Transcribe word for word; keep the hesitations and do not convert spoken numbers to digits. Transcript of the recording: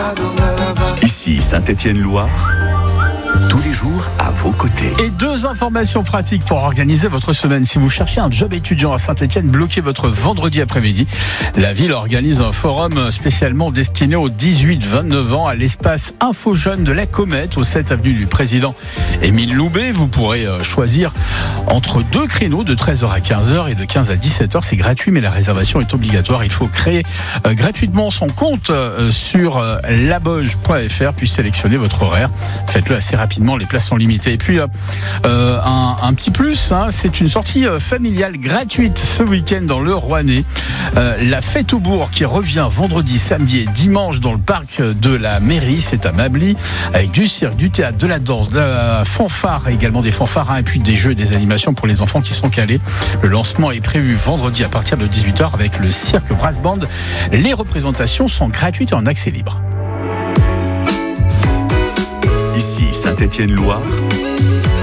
Ici Saint-Étienne-Loire, tous les jours à vos côtés. Et deux informations pratiques pour organiser votre semaine. Si vous cherchez un job étudiant à Saint-Étienne, bloquez votre vendredi après-midi. La ville organise un forum spécialement destiné aux dix-huit vingt-neuf ans à l'espace Info Jeunes de la Comète, au sept avenue du Président Émile Loubet. Vous pourrez choisir entre deux créneaux de treize heures à quinze heures et de quinze à dix-sept heures. C'est gratuit, mais la réservation est obligatoire. Il faut créer euh, gratuitement son compte euh, sur euh, laboge point f r, puis sélectionner votre horaire. Faites-le assez rapidement, les places sont limitées. Et puis, euh, euh, un, un petit plus, hein, c'est une sortie euh, familiale gratuite ce week-end dans le Rouennais. Euh, la fête au bourg qui revient vendredi, samedi et dimanche dans le parc de la mairie, c'est à Mably, avec du cirque, du théâtre, de la danse, de la fanfare, également des fanfares, hein, et puis des jeux et des animations pour les enfants qui sont calés. Le lancement est prévu vendredi à partir de dix-huit heures avec le cirque Brass Band. Les représentations sont gratuites et en accès libre. Ici Saint-Étienne-Loire,